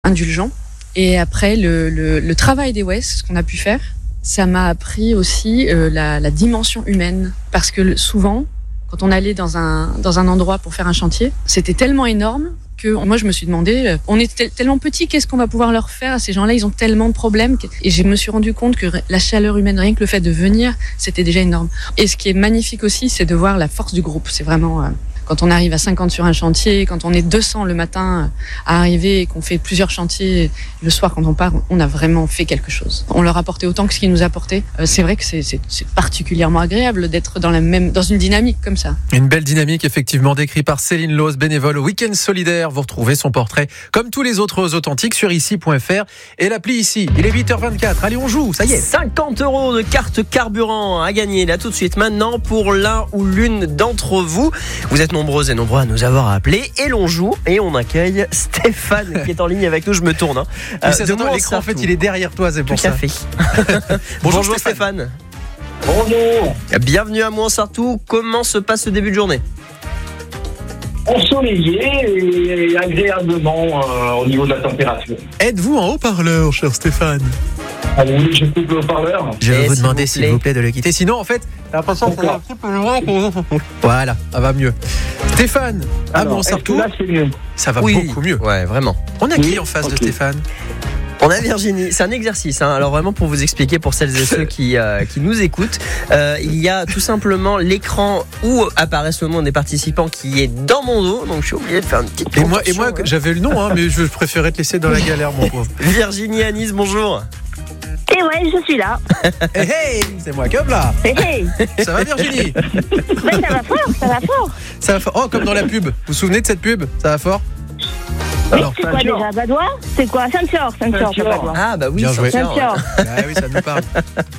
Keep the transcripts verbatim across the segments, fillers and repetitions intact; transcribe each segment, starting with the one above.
indulgent. Et après, le, le, le travail des West, ce qu'on a pu faire, ça m'a appris aussi euh, la, la dimension humaine. Parce que souvent, quand on allait dans un, dans un endroit pour faire un chantier, c'était tellement énorme que moi, je me suis demandé, on est tel, tellement petits, qu'est-ce qu'on va pouvoir leur faire à ces gens-là? Ils ont tellement de problèmes. Et je me suis rendu compte que la chaleur humaine, rien que le fait de venir, c'était déjà énorme. Et ce qui est magnifique aussi, c'est de voir la force du groupe. C'est vraiment... Euh, Quand on arrive à cinquante sur un chantier, quand on est deux cents le matin à arriver et qu'on fait plusieurs chantiers le soir quand on part, on a vraiment fait quelque chose. On leur apportait autant que ce qu'ils nous apportaient. C'est vrai que c'est, c'est, c'est particulièrement agréable d'être dans, la même, dans une dynamique comme ça. Une belle dynamique effectivement décrite par Céline Loos, bénévole au Week-end Solidaire. Vous retrouvez son portrait comme tous les autres authentiques sur ici point f r et l'appli ici. Il est huit heures vingt-quatre. Allez, on joue, ça y est. cinquante euros de carte carburant à gagner là tout de suite maintenant pour l'un ou l'une d'entre vous. Vous êtes nombreuses et nombreux à nous avoir appelés et l'on joue et on accueille Stéphane qui est en ligne avec nous. Je me tourne. Hein. Euh, ça, l'écran en fait il est derrière toi, c'est pour tout ça. Tout à fait. Bonjour, Bonjour Stéphane. Stéphane. Bonjour. Bienvenue à Mouansartou. Comment se passe ce début de journée? Ensoleillé et agréablement euh, au niveau de la température. Êtes-vous en haut-parleur, cher Stéphane? Ah oui, je coupe le haut-parleur. Je vais Et vous s'il demander vous s'il plaît. vous plaît de le quitter. Sinon, en fait, j'ai l'impression que c'est un petit peu loin. Voilà, ça va mieux. Stéphane, à Alors, est-ce que Mouansartou, là, c'est mieux? ça va Oui. beaucoup mieux. Ouais, vraiment. On a qui Oui, en face ok. de Stéphane? On a Virginie, c'est un exercice, hein. Alors vraiment pour vous expliquer pour celles et ceux qui, euh, qui nous écoutent, euh, il y a tout simplement l'écran où apparaît le nom des participants qui est dans mon dos, donc je suis obligé de faire une petite Et moi, et moi contorsion, j'avais le nom, hein, mais je préférais te laisser dans la galère, mon pauvre. hein. Virginie Anis, bonjour. Et ouais, je suis là. Hey, hey, c'est moi comme là. Hey, hey. Ça va, Virginie? Mais ça va fort, ça va fort. Ça va fort. Oh, comme dans la pub. Vous vous souvenez de cette pub? Ça va fort? Alors, C'est quoi Saint-Fior. déjà, Badois? C'est quoi? Saint-Fior, Saint-Fior, pas Saint-Fior. Badois. Ah bah oui, Bien joué. Saint-Fior, ouais. Saint-Fior. ah oui, ça nous parle.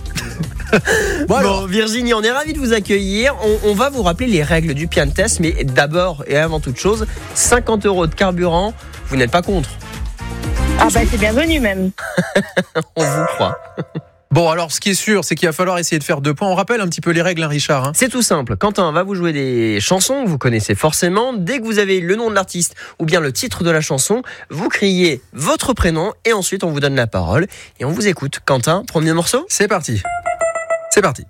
Bon, Bon, alors, Virginie, on est ravis de vous accueillir. On, on va vous rappeler les règles du Pian Test, mais d'abord et avant toute chose, cinquante euros de carburant, vous n'êtes pas contre? Ah bah c'est bienvenu même. On vous croit. bon, alors, ce qui est sûr, c'est qu'il va falloir essayer de faire deux points. On rappelle un petit peu les règles, hein, Richard. Hein. C'est tout simple. Quentin va vous jouer des chansons que vous connaissez forcément. Dès que vous avez le nom de l'artiste ou bien le titre de la chanson, vous criez votre prénom et ensuite on vous donne la parole et on vous écoute. Quentin, premier morceau? C'est parti. C'est parti.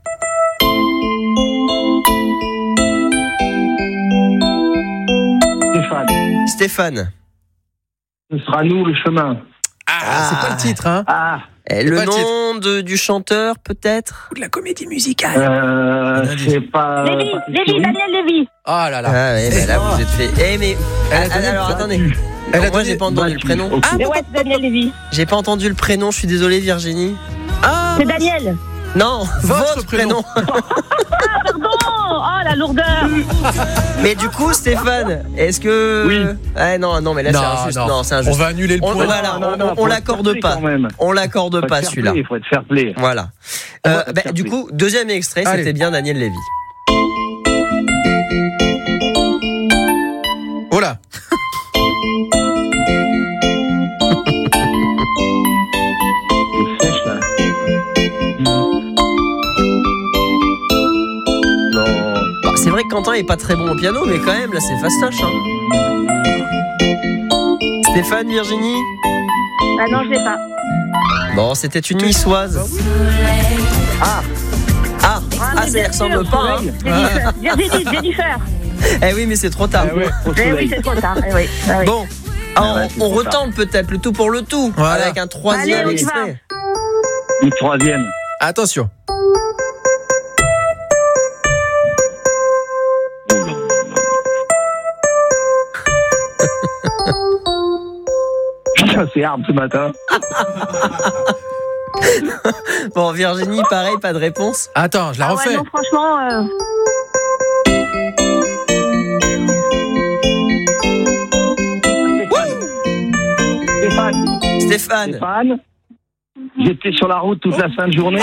Stéphane, Stéphane. ce sera nous le chemin. Ah, Ah. c'est pas le titre, hein. Ah, Et C'est le pas le nom de, du chanteur peut-être? Ou de la comédie musicale. euh, Un indice. c'est pas... Lévi, pas Lévi, Daniel Lévi. Ah là là. Ah ouais, bah là vous êtes fait. Eh mais Elle a ah, donné alors le- attendez. Elle a Alors, moi donné- j'ai pas entendu le prénom. Ok. Ah Mais ouais, c'est Daniel Lévi. j'ai pas entendu le prénom. Je suis désolé Virginie. Ah C'est Daniel. non, Votre votre, prénom. prénom. Pardon. Oh, la lourdeur. Mais du coup Stéphane, est-ce que Oui. Ah non non mais là c'est injuste. Non, c'est On injuste. va annuler le On- point. voilà, Non, non, on- non, on faut l'accorde être fair-play pas. quand même. On l'accorde Faut pas être celui-là. fair-play, Il faut être fair play. Voilà. On Euh, va être bah, fair du play. coup, deuxième extrait, Allez. c'était bien Daniel Lévy. Oh là. C'est sèche, là. Non. Bah, c'est vrai que Quentin est pas très bon au piano, mais quand même, là, c'est fastoche. Hein. Stéphane, Virginie. Ah non, je l'ai pas. Bon, c'était une niçoise. Ah. Ah, ah, mais ça y bien ressemble sûr, pas. Hein. Jennifer. Virginie, Jennifer. Eh oui, mais c'est trop tard. Ah ouais, au Eh oui, soleil. c'est trop tard. Eh oui. Ah oui. Bon, Ah ouais, on, c'est on trop tard. retente peut-être le tout pour le tout, Voilà. avec un troisième Allez, on y extrait. Une troisième. Attention. Oh là là là. Putain, c'est hard ce matin. Bon, Virginie, pareil, pas de réponse. Attends, je la Ah refais. ouais, non, franchement. euh, Stéphane. Stéphane. Stéphane. J'étais sur la route toute la fin de journée.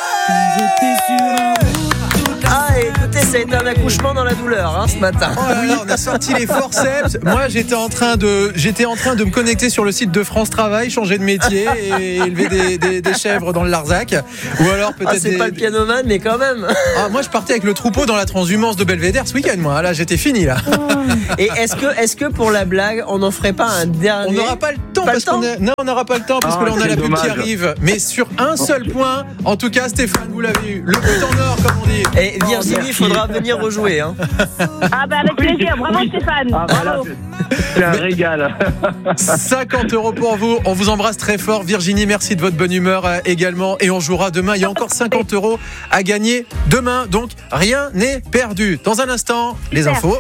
Ah, écoutez, ça a été un accouchement dans la douleur hein, ce matin. Oh là là, on a sorti les forceps. Moi, j'étais en train de, j'étais en train de me connecter sur le site de France Travail, changer de métier et élever des, des, des chèvres dans le Larzac. Ou alors peut-être. Ah, c'est des- pas le pianoman, mais quand même. Ah, moi, je partais avec le troupeau dans la transhumance de Belvédère ce week-end. Moi, là, j'étais fini là. Et est-ce que, est-ce que pour la blague, on n'en ferait pas un On dernier? n'aura pas le temps. pas parce le temps. qu'on est... Non, on n'aura pas le temps parce Ah, que là on a c'est la pub dommage. qui arrive. Mais sur un seul point, en tout cas, Stéphane, vous l'avez eu. Le but en or, comme on dit. Et Virginie, il merci. faudra venir rejouer. Hein. Ah bah avec Oui, plaisir, bravo oui. Stéphane. Ah, voilà, Bravo. c'est- c'est un régal. cinquante euros pour vous. On vous embrasse très fort. Virginie, merci de votre bonne humeur euh, également. Et on jouera demain. Il y a encore cinquante euros à gagner demain. Donc, rien n'est perdu. Dans un instant, les Super. infos.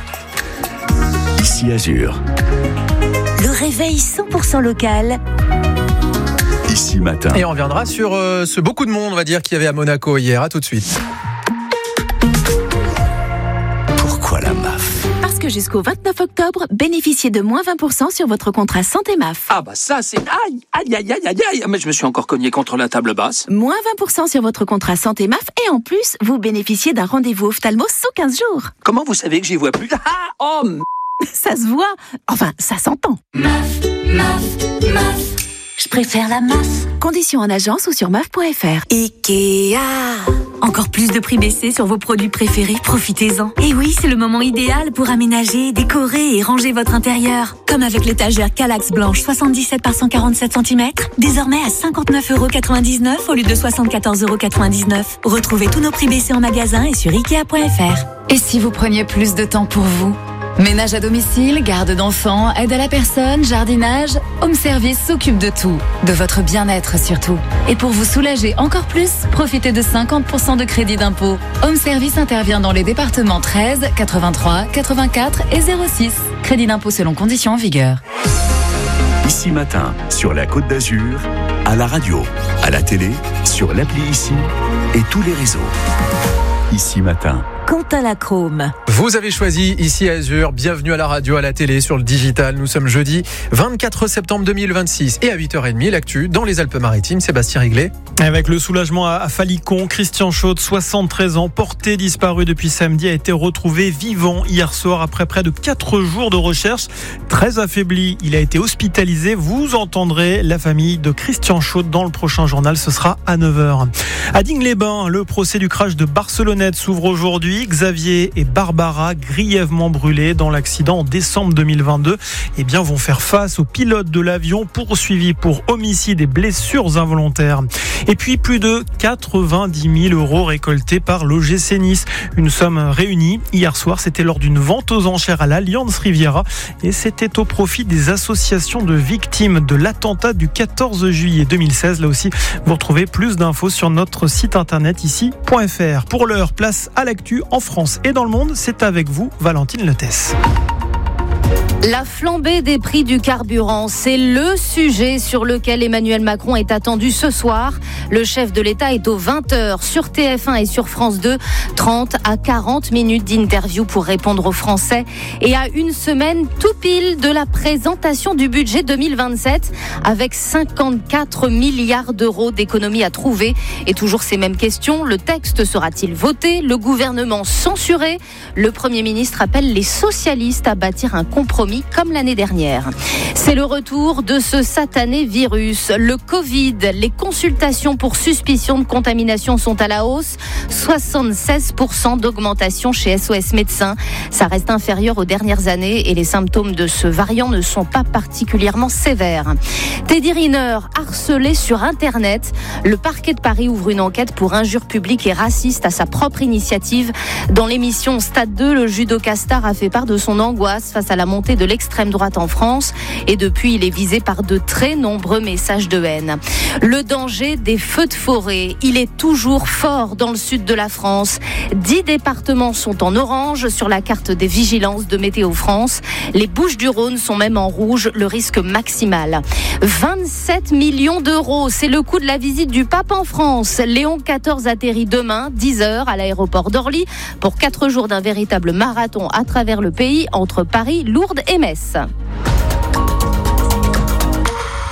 Ici Azur. Le réveil cent pour cent local. Ici Matin. Et on reviendra sur euh, ce beaucoup de monde, on va dire, qu'il y avait à Monaco hier. À tout de suite. Pourquoi la M A F? Parce que jusqu'au vingt-neuf octobre, bénéficiez de moins vingt pour cent sur votre contrat santé M A F. Ah bah ça c'est... Aïe, aïe, aïe, aïe, aïe, aïe, mais je me suis encore cogné contre la table basse. Moins vingt pour cent sur votre contrat santé M A F et en plus, vous bénéficiez d'un rendez-vous ophtalmo sous quinze jours. Comment vous savez que j'y vois plus? Ah, oh, m- Ça se voit. Enfin, ça s'entend. M A F, M A F, M A F. Je préfère la M A F. Conditions en agence ou sur M A F point F R. Ikea. Encore plus de prix baissés sur vos produits préférés, profitez-en. Et oui, c'est le moment idéal pour aménager, décorer et ranger votre intérieur. Comme avec l'étagère Kallax blanche soixante-dix-sept par cent quarante-sept centimètres, désormais à cinquante-neuf euros quatre-vingt-dix-neuf au lieu de soixante-quatorze euros quatre-vingt-dix-neuf. Retrouvez tous nos prix baissés en magasin et sur Ikea point F R. Et si vous preniez plus de temps pour vous? Ménage à domicile, garde d'enfants, aide à la personne, jardinage, Home Service s'occupe de tout, de votre bien-être surtout. Et pour vous soulager encore plus, profitez de cinquante pour cent de crédit d'impôt. Home Service intervient dans les départements treize, quatre-vingt-trois, quatre-vingt-quatre et zéro six. Crédit d'impôt selon conditions en vigueur. Ici Matin, sur la Côte d'Azur, à la radio, à la télé, sur l'appli Ici et tous les réseaux. Ici Matin. Quentin Lacrome. Vous avez choisi Ici Azur. Bienvenue à la radio, à la télé, sur le digital. Nous sommes jeudi vingt-quatre septembre deux mille vingt-six et à huit heures trente, l'actu dans les Alpes-Maritimes. Sébastien Riglet. Avec le soulagement à Falicon, Christian Chaude, soixante-treize ans, porté disparu depuis samedi, a été retrouvé vivant hier soir après près de quatre jours de recherche. Très affaibli, il a été hospitalisé. Vous entendrez la famille de Christian Chaude dans le prochain journal. Ce sera à neuf heures. À Digne-les-Bains, le procès du crash de Barcelonnette s'ouvre aujourd'hui. Xavier et Barbara, grièvement brûlés dans l'accident en décembre deux mille vingt-deux, eh bien, vont faire face au pilote de l'avion poursuivi pour homicide et blessures involontaires. Et puis, plus de quatre-vingt-dix mille euros récoltés par l'O G C Nice. Une somme réunie hier soir, c'était lors d'une vente aux enchères à l'Alliance Riviera et c'était au profit des associations de victimes de l'attentat du quatorze juillet deux mille seize. Là aussi, vous retrouvez plus d'infos sur notre site internet ici point F R. Pour l'heure, place à l'actu en France et dans le monde. C'est avec vous, Valentine Lettès. La flambée des prix du carburant, c'est le sujet sur lequel Emmanuel Macron est attendu ce soir. Le chef de l'État est aux vingt heures sur T F un et sur France deux. trente à quarante minutes d'interview pour répondre aux Français. Et à une semaine tout pile de la présentation du budget deux mille vingt-sept avec cinquante-quatre milliards d'euros d'économies à trouver. Et toujours ces mêmes questions, le texte sera-t-il voté? Le gouvernement censuré? Le Premier ministre appelle les socialistes à bâtir un compromis comme l'année dernière. C'est le retour de ce satané virus, le Covid. Les consultations pour suspicion de contamination sont à la hausse. soixante-seize pour cent d'augmentation chez S O S Médecins. Ça reste inférieur aux dernières années et les symptômes de ce variant ne sont pas particulièrement sévères. Teddy Riner, harcelé sur Internet. Le parquet de Paris ouvre une enquête pour injures publiques et racistes à sa propre initiative. Dans l'émission Stade deux, le judoka star a fait part de son angoisse face à la montée de l'extrême droite en France et depuis il est visé par de très nombreux messages de haine. Le danger des feux de forêt, il est toujours fort dans le sud de la France. Dix départements sont en orange sur la carte des vigilances de Météo France. Les Bouches-du-Rhône sont même en rouge, le risque maximal. vingt-sept millions d'euros, c'est le coût de la visite du pape en France. Léon quatorze atterrit demain, dix heures à l'aéroport d'Orly pour quatre jours d'un véritable marathon à travers le pays entre Paris, Lourdes et Metz.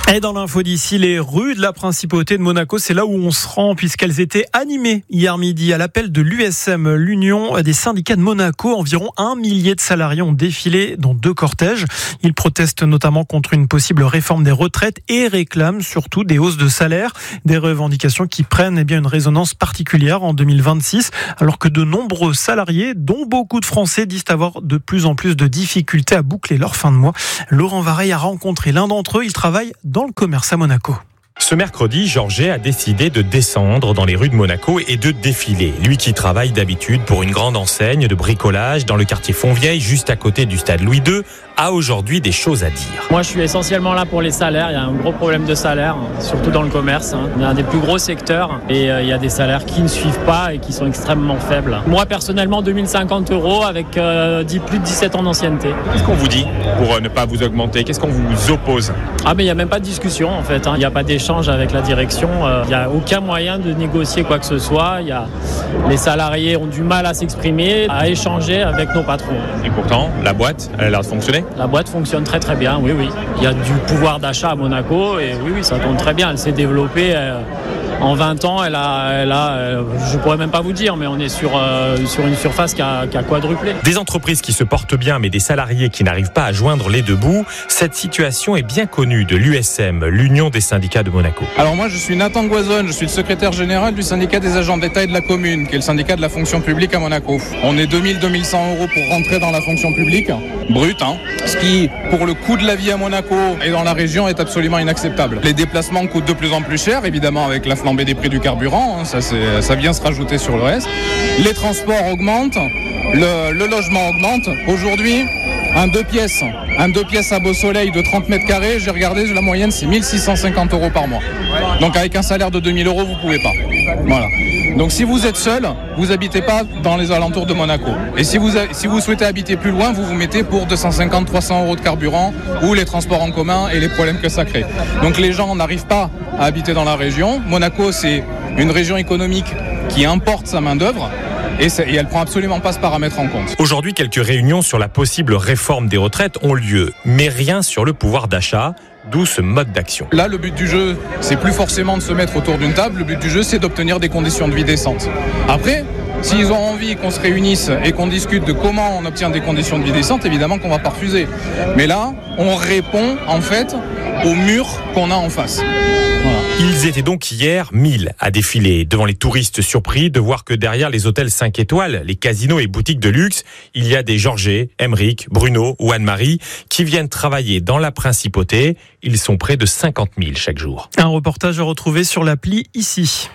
Et dans l'info d'ici, les rues de la principauté de Monaco, c'est là où on se rend puisqu'elles étaient animées hier midi à l'appel de l'U S M, l'Union des syndicats de Monaco. Environ un millier de salariés ont défilé dans deux cortèges. Ils protestent notamment contre une possible réforme des retraites et réclament surtout des hausses de salaire. Des revendications qui prennent eh bien, une résonance particulière en deux mille vingt-six, alors que de nombreux salariés, dont beaucoup de Français, disent avoir de plus en plus de difficultés à boucler leur fin de mois. Laurent Vareille a rencontré l'un d'entre eux. Il travaille dans le commerce à Monaco. Ce mercredi, Georget a décidé de descendre dans les rues de Monaco et de défiler. Lui qui travaille d'habitude pour une grande enseigne de bricolage dans le quartier Fontvieille, juste à côté du stade Louis deux, a aujourd'hui des choses à dire. Moi, je suis essentiellement là pour les salaires. Il y a un gros problème de salaire, surtout dans le commerce. Il y a un des plus gros secteurs et il y a des salaires qui ne suivent pas et qui sont extrêmement faibles. Moi, personnellement, deux mille cinquante euros avec euh, plus de dix-sept ans d'ancienneté. Qu'est-ce qu'on vous dit pour ne pas vous augmenter? Qu'est-ce qu'on vous oppose? Ah, mais il n'y a même pas de discussion, en fait. Il n'y a pas d'échange avec la direction. Il n'y a aucun moyen de négocier quoi que ce soit. Il y a... Les salariés ont du mal à s'exprimer, à échanger avec nos patrons. Et pourtant, la boîte, elle a l'air de fonctionner? La boîte fonctionne très très bien, oui, oui. Il y a du pouvoir d'achat à Monaco et oui, oui, ça tourne très bien. Elle s'est développée euh, en vingt ans. Elle a, elle a euh, je pourrais même pas vous dire, mais on est sur, euh, sur une surface qui a, qui a quadruplé. Des entreprises qui se portent bien, mais des salariés qui n'arrivent pas à joindre les deux bouts. Cette situation est bien connue de l'U S M, l'Union des syndicats de Monaco. Alors moi, je suis Nathan Goisonne, je suis le secrétaire général du syndicat des agents d'État et de la commune, qui est le syndicat de la fonction publique à Monaco. On est deux mille à deux mille cent euros pour rentrer dans la fonction publique, brut, hein. Ce qui, pour le coût de la vie à Monaco et dans la région, est absolument inacceptable. Les déplacements coûtent de plus en plus cher, évidemment, avec la flambée des prix du carburant, hein, ça, c'est, ça vient se rajouter sur le reste. Les transports augmentent, le, le logement augmente. Aujourd'hui, un deux pièces, un deux pièces à Beau Soleil de trente mètres carrés, j'ai regardé, la moyenne, c'est mille six cent cinquante euros par mois. Donc avec un salaire de deux mille euros, vous pouvez pas. Voilà. Donc si vous êtes seul, vous habitez pas dans les alentours de Monaco. Et si vous, si vous souhaitez habiter plus loin, vous vous mettez pour deux cent cinquante à trois cents euros de carburant ou les transports en commun et les problèmes que ça crée. Donc les gens n'arrivent pas à habiter dans la région. Monaco, c'est une région économique qui importe sa main-d'œuvre. Et, et elle prend absolument pas ce paramètre en compte. Aujourd'hui, quelques réunions sur la possible réforme des retraites ont lieu, mais rien sur le pouvoir d'achat. D'où ce mode d'action. Là, le but du jeu, c'est plus forcément de se mettre autour d'une table. Le but du jeu, c'est d'obtenir des conditions de vie décentes. Après, s'ils ont envie qu'on se réunisse et qu'on discute de comment on obtient des conditions de vie décentes, évidemment qu'on va pas refuser. Mais là, on répond en fait au mur qu'on a en face. Voilà. Ils étaient donc hier mille à défiler devant les touristes surpris de voir que derrière les hôtels cinq étoiles, les casinos et boutiques de luxe, il y a des Georget, Emeric, Bruno ou Anne-Marie qui viennent travailler dans la principauté. Ils sont près de cinquante mille chaque jour. Un reportage à retrouver sur l'appli ici.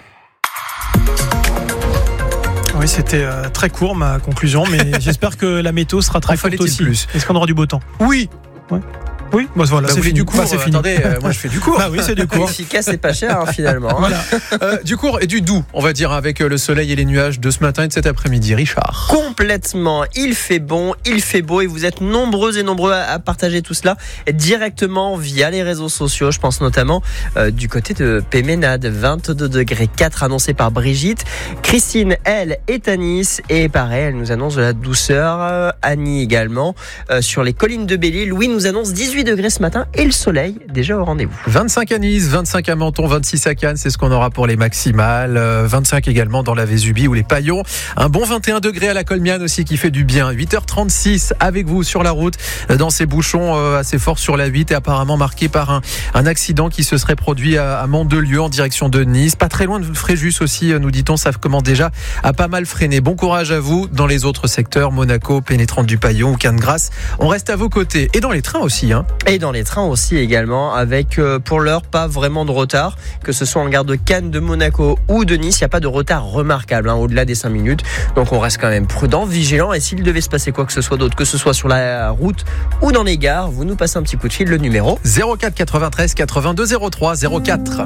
Oui, c'était euh, très court ma conclusion, mais j'espère que la météo sera très forte aussi. Plus. Est-ce qu'on aura du beau temps? Oui. Ouais. Oui, bah voilà, bah c'est fini. Du cours, bah, c'est fini. Attendez, euh, moi je fais du cours. Ah oui, c'est du cours. Efficace et pas cher hein, finalement. Voilà. Euh, du cours et du doux, on va dire, avec le soleil et les nuages de ce matin et de cet après-midi. Richard. Complètement. Il fait bon, il fait beau et vous êtes nombreux et nombreux à, à partager tout cela directement via les réseaux sociaux. Je pense notamment euh, du côté de Péménade, vingt-deux degrés quatre annoncé par Brigitte. Christine, elle, est à Nice et pareil, elle nous annonce de la douceur. Euh, Annie également. Euh, sur les collines de Belle-Île, Louis nous annonce dix-huit degrés ce matin et le soleil déjà au rendez-vous. vingt-cinq à Nice, vingt-cinq à Menton, vingt-six à Cannes, c'est ce qu'on aura pour les maximales. vingt-cinq également dans la Vésubie ou les Paillons. Un bon vingt et un degrés à la Colmiane aussi qui fait du bien. huit heures trente-six avec vous sur la route dans ces bouchons assez forts sur la huit et apparemment marqués par un, un accident qui se serait produit à, à Mandelieu en direction de Nice. Pas très loin de Fréjus aussi, nous dit-on, ça commence déjà à pas mal freiner. Bon courage à vous dans les autres secteurs, Monaco, pénétrante du Paillon ou Cannes-Grasse. On reste à vos côtés et dans les trains aussi. Hein. Et dans les trains aussi également, avec euh, pour l'heure pas vraiment de retard, que ce soit en gare de Cannes, de Monaco ou de Nice, il n'y a pas de retard remarquable hein, au-delà des cinq minutes, donc on reste quand même prudent, vigilant, et s'il devait se passer quoi que ce soit d'autre, que ce soit sur la route ou dans les gares, vous nous passez un petit coup de fil, le numéro zéro quatre quatre-vingt-treize quatre-vingt-deux zéro trois zéro quatre.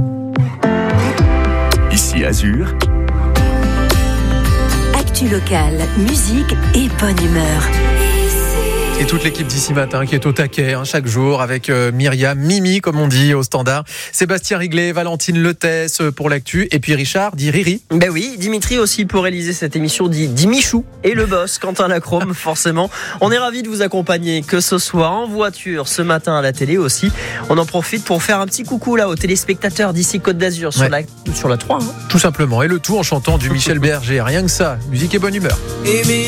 Ici Azur. Actu locale, musique et bonne humeur. Et toute l'équipe d'ici matin qui est au taquet hein, chaque jour avec euh, Myriam, Mimi comme on dit au standard, Sébastien Riglet, Valentine Letès pour l'actu et puis Richard dit Riri. Ben oui, Dimitri aussi pour réaliser cette émission dit, dit Michou et le boss Quentin Lacrome forcément. On est ravis de vous accompagner que ce soit en voiture ce matin à la télé aussi. On en profite pour faire un petit coucou là aux téléspectateurs d'ici Côte d'Azur sur, ouais. la, sur la trois. Hein. Tout simplement et le tout en chantant du Michel Berger, rien que ça, musique et bonne humeur. Et